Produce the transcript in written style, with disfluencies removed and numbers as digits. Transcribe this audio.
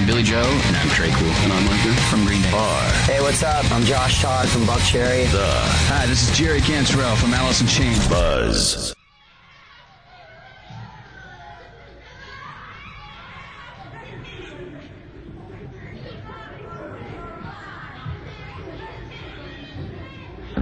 Billy Joe. And I'm Trey Cool. And I'm Micah from Green Day. Hey, what's up? I'm Josh Todd from Buck Cherry. Hi, this is Jerry Cantrell from Alice in Chains. Buzz.